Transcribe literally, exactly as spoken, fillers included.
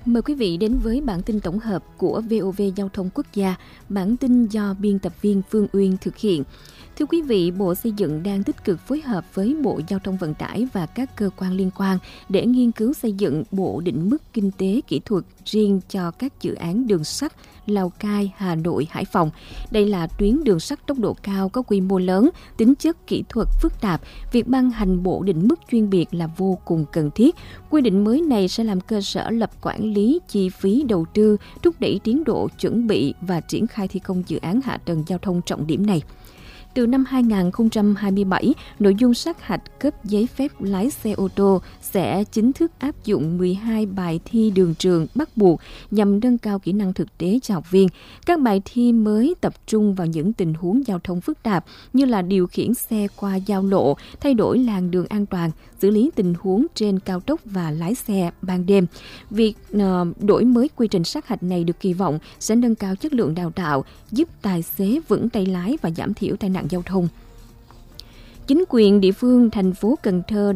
Mời quý vị đến với bản tin tổng hợp của vê o vê Giao thông Quốc gia, bản tin do biên tập viên Phương Uyên thực hiện. Thưa quý vị, Bộ Xây dựng đang tích cực phối hợp với Bộ Giao thông Vận tải và các cơ quan liên quan để nghiên cứu xây dựng bộ định mức kinh tế kỹ thuật riêng cho các dự án đường sắt Lào Cai, Hà Nội, Hải Phòng. Đây là tuyến đường sắt tốc độ cao có quy mô lớn, tính chất kỹ thuật phức tạp. Việc ban hành bộ định mức chuyên biệt là vô cùng cần thiết. Quy định mới này sẽ làm cơ sở lập quản lý chi phí đầu tư, thúc đẩy tiến độ chuẩn bị và triển khai thi công dự án hạ tầng giao thông trọng điểm này. Từ năm hai không hai bảy, nội dung sát hạch cấp giấy phép lái xe ô tô sẽ chính thức áp dụng mười hai bài thi đường trường bắt buộc nhằm nâng cao kỹ năng thực tế cho học viên. Các bài thi mới tập trung vào những tình huống giao thông phức tạp như là điều khiển xe qua giao lộ, thay đổi làn đường an toàn, xử lý tình huống trên cao tốc và lái xe ban đêm. Việc uh, đổi mới quy trình sát hạch này được kỳ vọng sẽ nâng cao chất lượng đào tạo, giúp tài xế vững tay lái và giảm thiểu tai nạn giao thông. Chính quyền địa phương thành phố Cần Thơ